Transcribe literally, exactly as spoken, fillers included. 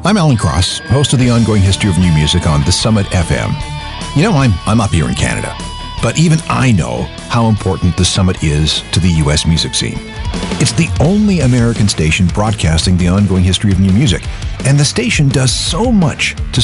I'm Alan Cross, host of the ongoing history of new music on The Summit F M. You know, I'm, I'm up here in Canada, but even I know how important The Summit is to the U S music scene. It's the only American station broadcasting the ongoing history of new music, and the station does so much to